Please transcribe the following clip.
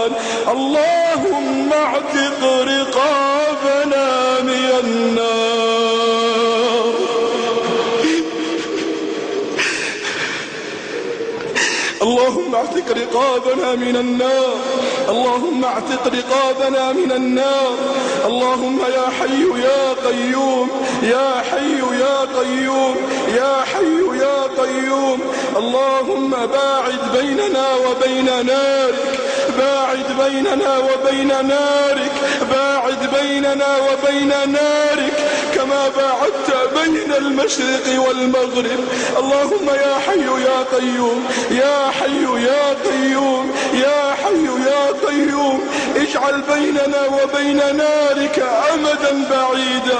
اللهم اعتق رقابنا من النار. اللهم اعتق رقابنا من النار. اللهم اعتق رقابنا من النار. اللهم يا حي يا قيوم، يا حي يا قيوم، يا حي يا قيوم. اللهم باعد بيننا وبين نارك، باعد بيننا وبين نارك، باعد بيننا وبين نارك كما باعدت بين المشرق والمغرب. اللهم يا حي يا قيوم، يا حي يا قيوم، يا حي يا قيوم، اجعل بيننا وبين نارك أمدا بعيدا.